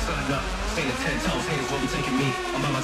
sun up. Standing 10 toes, haters will be taking me. I'm by my